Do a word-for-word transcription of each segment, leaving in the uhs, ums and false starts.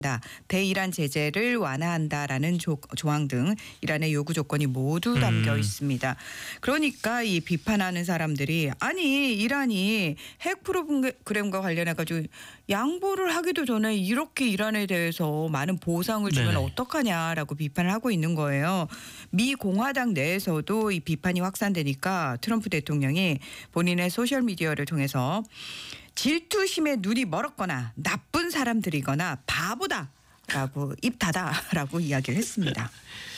대이란 제재를 완화한다라는 조, 조항 등 이란의 요구 조건이 모두 담겨 음. 있습니다. 그러니까 이 비판하는 사람들이 아니 이란이 핵 프로그램과 관련해 가지고 양보를 하기도 전에 이렇게 이란에 대해서 많은 보상을 주면 네네. 어떡하냐라고 비판을 하고 있는 거예요. 미 공화당 내에서도 이 비판이 확산되니까 트럼프 대통령이 본인의 소셜미디어를 통해서 질투심에 눈이 멀었거나 나쁜 사람들이거나 바보다라고 입 닫아라고 이야기를 했습니다.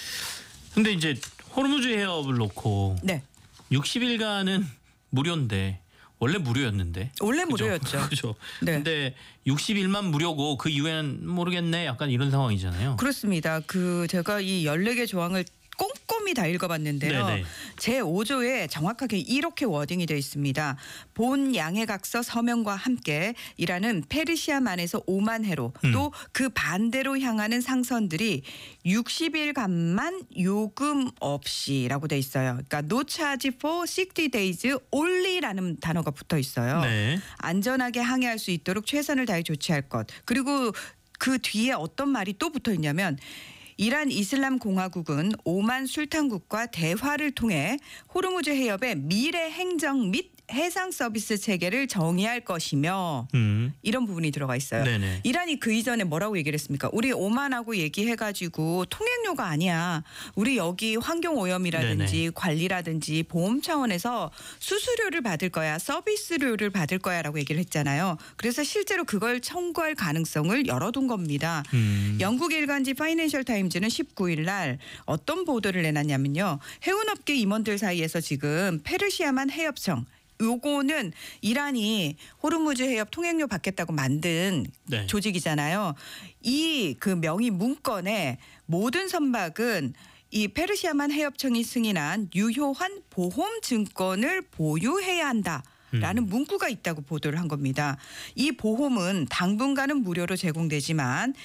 근데 이제 호르무즈 해협을 놓고 네. 육십 일간은 무료인데 원래 무료였는데. 원래 그죠? 무료였죠. 그렇죠. 네. 근데 육십 일만 무료고 그 이후에는 모르겠네. 약간 이런 상황이잖아요. 그렇습니다. 그 제가 이 열네 개 조항을 꼼꼼히 다 읽어봤는데요. 네네. 제오 조에 정확하게 이렇게 워딩이 되어 있습니다. 본 양해각서 서명과 함께 이란은 페르시아만에서 오만 해로 음. 또 그 반대로 향하는 상선들이 육십 일간만 요금 없이라고 돼 있어요. 그러니까 no charge for sixty days only라는 단어가 붙어 있어요. 네. 안전하게 항해할 수 있도록 최선을 다해 조치할 것. 그리고 그 뒤에 어떤 말이 또 붙어 있냐면 이란 이슬람 공화국은 오만 술탄국과 대화를 통해 호르무즈 해협의 미래 행정 및 해상 서비스 체계를 정의할 것이며 음. 이런 부분이 들어가 있어요. 네네. 이란이 그 이전에 뭐라고 얘기를 했습니까? 우리 오만하고 얘기해가지고 통행료가 아니야. 우리 여기 환경오염이라든지 네네. 관리라든지 보험 차원에서 수수료를 받을 거야. 서비스료를 받을 거야라고 얘기를 했잖아요. 그래서 실제로 그걸 청구할 가능성을 열어둔 겁니다. 음. 영국 일간지 파이낸셜 타임즈는 십구 일 날 어떤 보도를 내놨냐면요. 해운업계 임원들 사이에서 지금 페르시아만 해협청 요거는 이란이 호르무즈 해협 통행료 받겠다고 만든 네. 조직이잖아요. 이 그 명의 문건에 모든 선박은 이 페르시아만 해협청이 승인한 유효한 보험 증권을 보유해야 한다. 라는 문구가 있다고 보도를 한 겁니다. 이 보험은 당분간은 무료로 제공되지만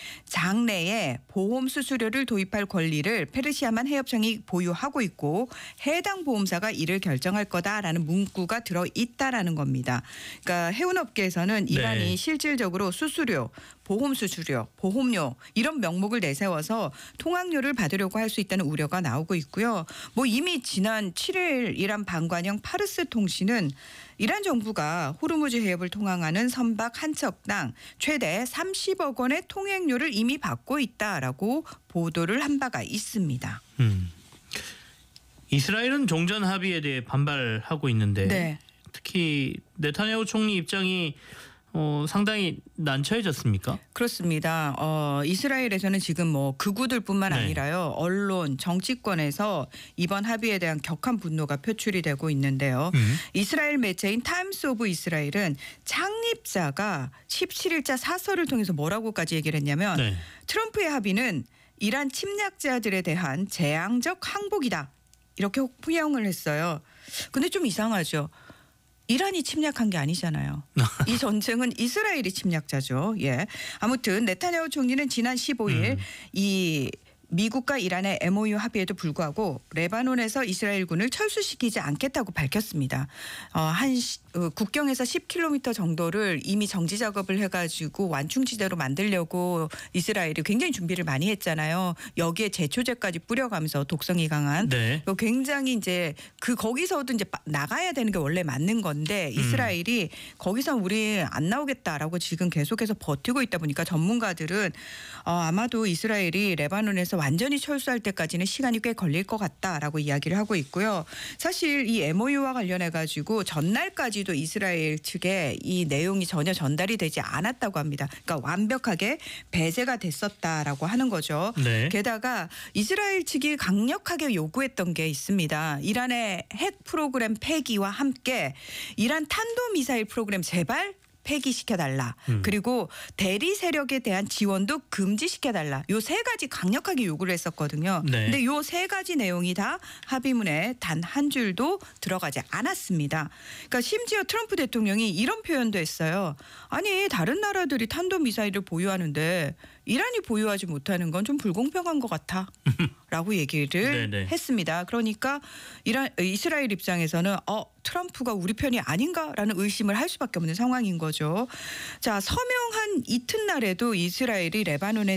장래에 보험 수수료를 도입할 권리를 페르시아만 해협청이 보유하고 있고 해당 보험사가 이를 결정할 거다라는 문구가 들어있다라는 겁니다. 그러니까 해운업계에서는 이란이 네. 실질적으로 수수료, 보험 수수료, 보험료 이런 명목을 내세워서 통학료를 받으려고 할 수 있다는 우려가 나오고 있고요. 뭐 이미 지난 칠 일 이란 방관영 파르스 통신은 이란 정부가 호르무즈 해협을 통항하는 선박 한 척당 최대 삼십억 원의 통행료를 이미 받고 있다라고 보도를 한 바가 있습니다. 음. 이스라엘은 종전 합의에 대해 반발하고 있는데 네. 특히 네타냐후 총리 입장이 어, 상당히 난처해졌습니까? 그렇습니다. 어, 이스라엘에서는 지금 뭐 극우들뿐만 네. 아니라요. 언론, 정치권에서 이번 합의에 대한 격한 분노가 표출이 되고 있는데요. 음. 이스라엘 매체인 타임스 오브 이스라엘은 창립자가 십칠 일자 사설을 통해서 뭐라고까지 얘기를 했냐면 네. 트럼프의 합의는 이란 침략자들에 대한 재앙적 항복이다. 이렇게 포용을 했어요. 근데 좀 이상하죠. 이란이 침략한 게 아니잖아요. 이 전쟁은 이스라엘이 침략자죠. 예. 아무튼 네타냐후 총리는 지난 십오 일 음. 이 미국과 이란의 엠오유 합의에도 불구하고 레바논에서 이스라엘군을 철수시키지 않겠다고 밝혔습니다. 어, 한 시, 어, 국경에서 십 킬로미터 정도를 이미 정지 작업을 해가지고 완충지대로 만들려고 이스라엘이 굉장히 준비를 많이 했잖아요. 여기에 제초제까지 뿌려가면서 독성이 강한. 네. 굉장히 이제 그 거기서도 이제 나가야 되는 게 원래 맞는 건데 이스라엘이 음. 거기서 우리 안 나오겠다라고 지금 계속해서 버티고 있다 보니까 전문가들은 어, 아마도 이스라엘이 레바논에서 완전히 철수할 때까지는 시간이 꽤 걸릴 것 같다라고 이야기를 하고 있고요. 사실 이 엠오유와 관련해 가지고 전날까지도 이스라엘 측에 이 내용이 전혀 전달이 되지 않았다고 합니다. 그러니까 완벽하게 배제가 됐었다라고 하는 거죠. 네. 게다가 이스라엘 측이 강력하게 요구했던 게 있습니다. 이란의 핵 프로그램 폐기와 함께 이란 탄도미사일 프로그램 제발 폐기시켜달라. 음. 그리고 대리 세력에 대한 지원도 금지시켜달라. 요 세 가지 강력하게 요구를 했었거든요. 네. 근데 요 세 가지 내용이 다 합의문에 단 한 줄도 들어가지 않았습니다. 그러니까 심지어 트럼프 대통령이 이런 표현도 했어요. 아니 다른 나라들이 탄도미사일을 보유하는데 이란이 보유하지 못하는 건 좀 불공평한 것 같아라고 얘기를 네네. 했습니다. 그러니까 이란 이스라엘 입장에서는 어 트럼프가 우리 편이 아닌가라는 의심을 할 수밖에 없는 상황인 거죠. 자, 서명한 이튿날에도 이스라엘이 레바논에